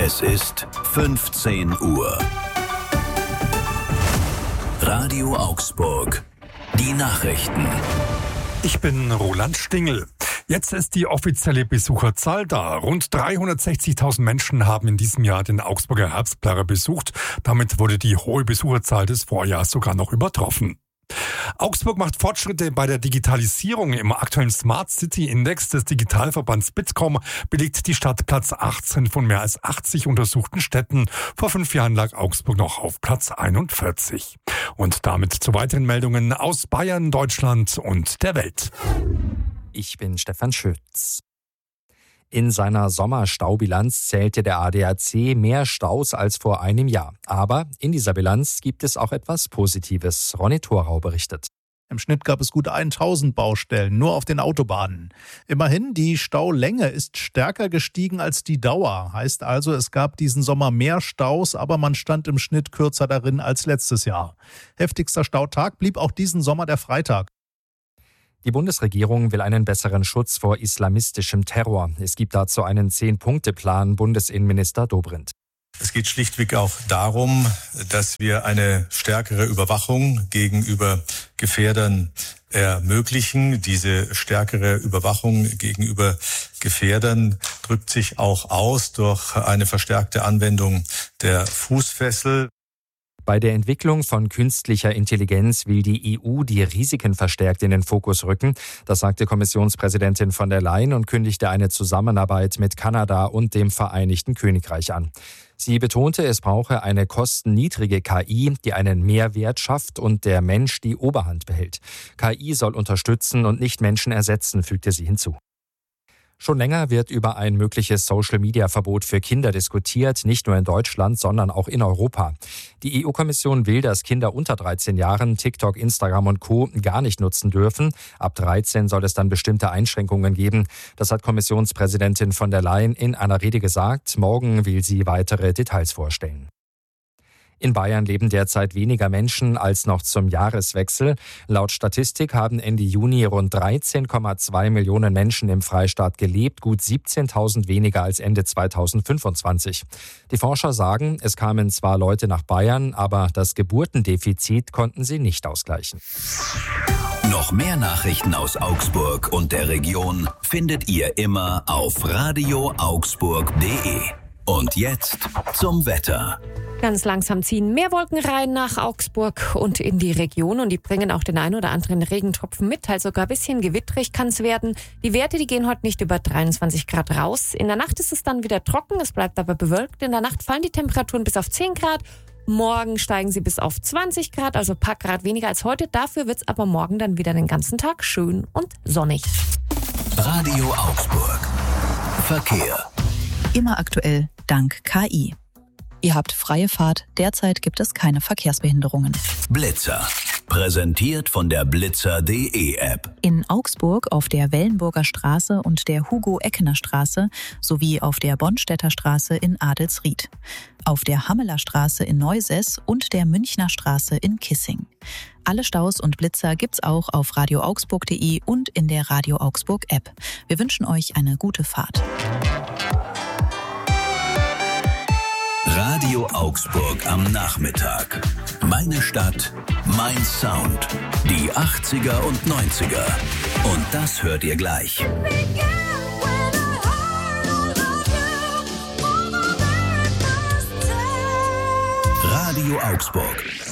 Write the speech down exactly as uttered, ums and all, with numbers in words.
Es ist fünfzehn Uhr. Radio Augsburg. Die Nachrichten. Ich bin Roland Stingel. Jetzt ist die offizielle Besucherzahl da. Rund dreihundertsechzigtausend Menschen haben in diesem Jahr den Augsburger Herbstplärrer besucht. Damit wurde die hohe Besucherzahl des Vorjahrs sogar noch übertroffen. Augsburg macht Fortschritte bei der Digitalisierung. Im aktuellen Smart City Index des Digitalverbands Bitkom belegt die Stadt Platz achtzehn von mehr als achtzig untersuchten Städten. Vor fünf Jahren lag Augsburg noch auf Platz einundvierzig. Und damit zu weiteren Meldungen aus Bayern, Deutschland und der Welt. Ich bin Stefan Schütz. In seiner Sommerstaubilanz zählte der A D A C mehr Staus als vor einem Jahr. Aber in dieser Bilanz gibt es auch etwas Positives. Ronny Thorau berichtet. Im Schnitt gab es gut tausend Baustellen, nur auf den Autobahnen. Immerhin, die Staulänge ist stärker gestiegen als die Dauer. Heißt also, es gab diesen Sommer mehr Staus, aber man stand im Schnitt kürzer darin als letztes Jahr. Heftigster Stautag blieb auch diesen Sommer der Freitag. Die Bundesregierung will einen besseren Schutz vor islamistischem Terror. Es gibt dazu einen Zehn-Punkte-Plan, Bundesinnenminister Dobrindt. Es geht schlichtweg auch darum, dass wir eine stärkere Überwachung gegenüber Gefährdern ermöglichen. Diese stärkere Überwachung gegenüber Gefährdern drückt sich auch aus durch eine verstärkte Anwendung der Fußfessel. Bei der Entwicklung von künstlicher Intelligenz will die E U die Risiken verstärkt in den Fokus rücken. Das sagte Kommissionspräsidentin von der Leyen und kündigte eine Zusammenarbeit mit Kanada und dem Vereinigten Königreich an. Sie betonte, es brauche eine kostenniedrige K I, die einen Mehrwert schafft und der Mensch die Oberhand behält. K I soll unterstützen und nicht Menschen ersetzen, fügte sie hinzu. Schon länger wird über ein mögliches Social-Media-Verbot für Kinder diskutiert, nicht nur in Deutschland, sondern auch in Europa. Die E U-Kommission will, dass Kinder unter dreizehn Jahren TikTok, Instagram und Co. gar nicht nutzen dürfen. Ab dreizehn soll es dann bestimmte Einschränkungen geben. Das hat Kommissionspräsidentin von der Leyen in einer Rede gesagt. Morgen will sie weitere Details vorstellen. In Bayern leben derzeit weniger Menschen als noch zum Jahreswechsel. Laut Statistik haben Ende Juni rund dreizehn Komma zwei Millionen Menschen im Freistaat gelebt, gut siebzehntausend weniger als Ende zweitausendfünfundzwanzig. Die Forscher sagen, es kamen zwar Leute nach Bayern, aber das Geburtendefizit konnten sie nicht ausgleichen. Noch mehr Nachrichten aus Augsburg und der Region findet ihr immer auf radio augsburg punkt de. Und jetzt zum Wetter. Ganz langsam ziehen mehr Wolken rein nach Augsburg und in die Region und die bringen auch den ein oder anderen Regentropfen mit. Teils sogar ein bisschen gewittrig kann es werden. Die Werte, die gehen heute nicht über dreiundzwanzig Grad raus. In der Nacht ist es dann wieder trocken, es bleibt aber bewölkt. In der Nacht fallen die Temperaturen bis auf zehn Grad. Morgen steigen sie bis auf zwanzig Grad, also ein paar Grad weniger als heute. Dafür wird es aber morgen dann wieder den ganzen Tag schön und sonnig. Radio Augsburg. Verkehr. Immer aktuell, dank K I. Ihr habt freie Fahrt, derzeit gibt es keine Verkehrsbehinderungen. Blitzer. Präsentiert von der blitzer punkt de App. In Augsburg auf der Wellenburger Straße und der Hugo-Eckener Straße sowie auf der Bonstetter Straße in Adelsried. Auf der Hammeler Straße in Neusess und der Münchner Straße in Kissing. Alle Staus und Blitzer gibt's auch auf radio augsburg punkt de und in der Radio Augsburg App. Wir wünschen euch eine gute Fahrt. Radio Augsburg am Nachmittag. Meine Stadt, mein Sound. Die achtziger und neunziger. Und das hört ihr gleich. Radio Augsburg.